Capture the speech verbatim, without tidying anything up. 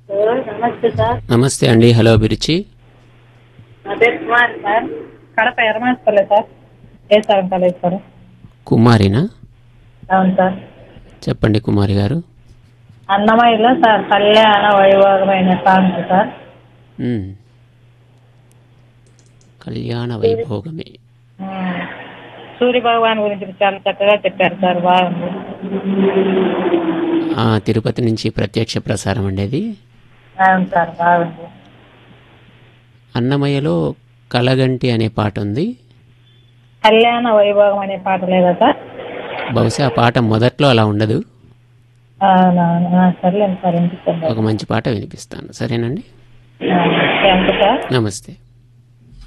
Hello నమస్తే sir. నమస్తే అండి. హలో అభిరుచి. నా పేరు కుమార్ సార్. కడప ఎర్రమాస్పల్లె సార్. ఏ సార్ కాలేజ్ సార్. కుమారినా? అవును సార్. చెప్పండి కుమారి గారు. అన్నమయ్యలో సార్ కళ్యాణ వైభవమైన సాంగ్ సార్. మ్మ్. కళ్యాణ వైభోగమే. ఉమ్. సూర్య భగవాన్ గురించి చాలా చక్కగా చెప్పారు సార్. బాగుంది. ఆ, తిరుపతి నుంచి ప్రత్యక్ష ప్రసారం అండి అది. అవును సార్ బాగుంది. అన్నమయ్యలో కలగంటి అనే పాట ఉంది. కళ్యాణ వైభోగం అనే పాట లేదా సార్? బహుశా ఆ పాట మొదట్లో అలా ఉండదు. అవునవును. సర్లేండి సార్. వినిపిస్తుంది. ఒక మంచి పాట వినిపిస్తాను, సరేనండి. Thank you sir. నమస్తే.